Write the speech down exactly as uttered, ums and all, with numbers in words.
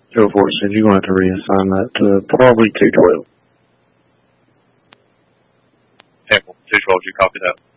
Go for it, Sid. You're going to have to reassign that to probably two twelve. Temple, two twelve, you copy that?